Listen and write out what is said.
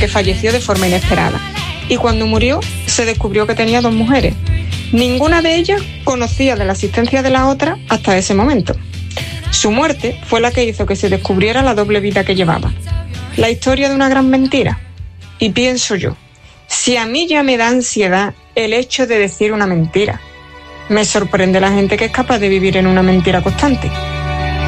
que falleció de forma inesperada. Y cuando murió, se descubrió que tenía 2 mujeres. Ninguna de ellas conocía de la existencia de la otra hasta ese momento. Su muerte fue la que hizo que se descubriera la doble vida que llevaba. La historia de una gran mentira. Y pienso yo, si a mí ya me da ansiedad el hecho de decir una mentira, me sorprende la gente que es capaz de vivir en una mentira constante.